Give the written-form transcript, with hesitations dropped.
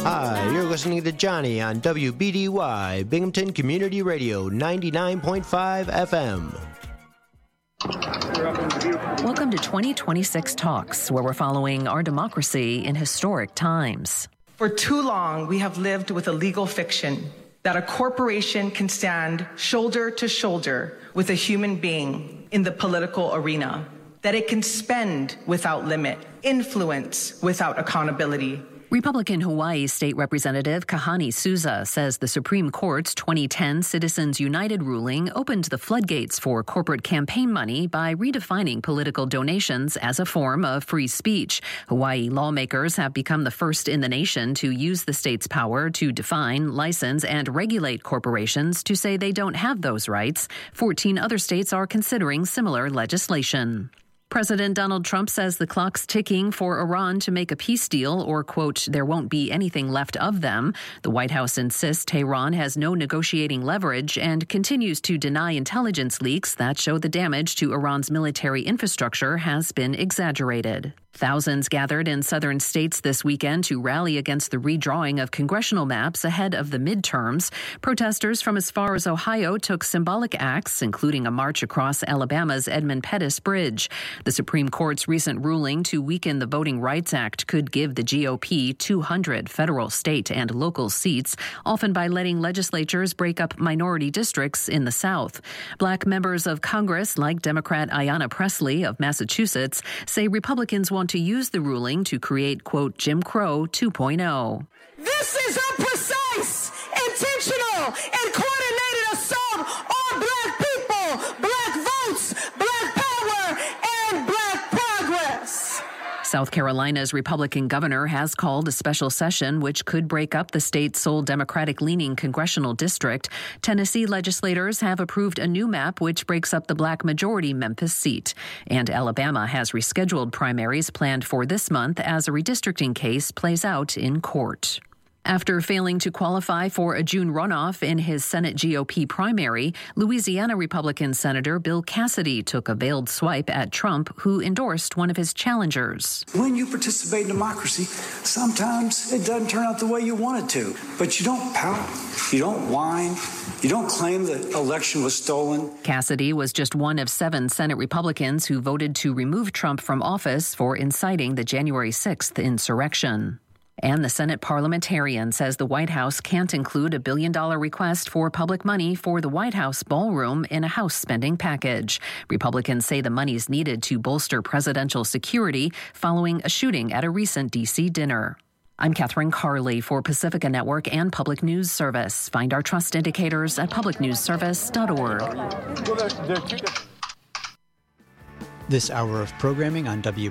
Hi, you're listening to Johnny on WBDY, Binghamton Community Radio, 99.5 FM. Welcome to 2026 Talks, where we're following our democracy in historic times. For too long, we have lived with a legal fiction that a corporation can stand shoulder to shoulder with a human being in the political arena, that it can spend without limit, influence without accountability. Republican Hawaii State Representative Kahani Souza says the Supreme Court's 2010 Citizens United ruling opened the floodgates for corporate campaign money by redefining political donations as a form of free speech. Hawaii lawmakers have become the first in the nation to use the state's power to define, license, and regulate corporations to say they don't have those rights. 14 other states are considering similar legislation. President Donald Trump says the clock's ticking for Iran to make a peace deal or, quote, there won't be anything left of them. The White House insists Tehran has no negotiating leverage and continues to deny intelligence leaks that show the damage to Iran's military infrastructure has been exaggerated. Thousands gathered in southern states this weekend to rally against the redrawing of congressional maps ahead of the midterms. Protesters from as far as Ohio took symbolic acts, including a march across Alabama's Edmund Pettus Bridge. The Supreme Court's recent ruling to weaken the Voting Rights Act could give the GOP 200 federal, state, and local seats, often by letting legislatures break up minority districts in the South. Black members of Congress, like Democrat Ayanna Pressley of Massachusetts, say Republicans want to use the ruling to create, quote, Jim Crow 2.0. This is a precise, intentional, and coordinated assault on black people, black votes, black power, and black progress. South Carolina's Republican governor has called a special session which could break up the state's sole Democratic-leaning congressional district. Tennessee legislators have approved a new map which breaks up the black-majority Memphis seat. And Alabama has rescheduled primaries planned for this month as a redistricting case plays out in court. After failing to qualify for a June runoff in his Senate GOP primary, Louisiana Republican Senator Bill Cassidy took a veiled swipe at Trump, who endorsed one of his challengers. When you participate in democracy, sometimes it doesn't turn out the way you want it to. But you don't pout, you don't whine, you don't claim the election was stolen. Cassidy was just one of 7 Senate Republicans who voted to remove Trump from office for inciting the January 6th insurrection. And the Senate parliamentarian says the White House can't include a $1 billion request for public money for the White House ballroom in a House spending package. Republicans say the money's needed to bolster presidential security following a shooting at a recent D.C. dinner. I'm Catherine Carley for Pacifica Network and Public News Service. Find our trust indicators at publicnewsservice.org. This hour of programming on